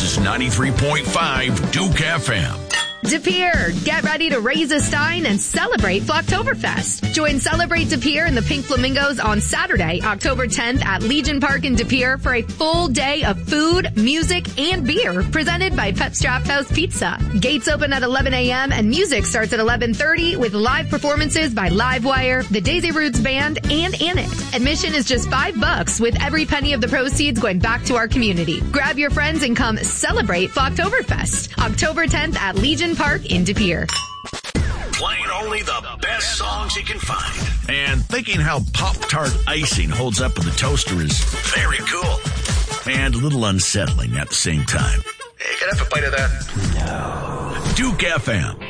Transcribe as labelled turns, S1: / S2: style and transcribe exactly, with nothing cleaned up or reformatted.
S1: is ninety-three point five Duke F M.
S2: De Pere, get ready to raise a stein and celebrate Flocktoberfest. Join Celebrate De Pere and the Pink Flamingos on Saturday, October tenth at Legion Park in De Pere for a full day of food, music, and beer presented by Pep's Draft House Pizza. Gates open at eleven a.m. and music starts at eleven thirty with live performances by Livewire, the Daisy Roots Band, and Annette. Admission is just five bucks with every penny of the proceeds going back to our community. Grab your friends and come celebrate Flocktoberfest. October tenth at Legion Park in De Pere.
S1: Playing only the best songs you can find. And thinking how Pop-Tart icing holds up in the toaster is very cool. And a little unsettling at the same time.
S3: Hey, can I have a bite of that?
S1: No. Duke F M.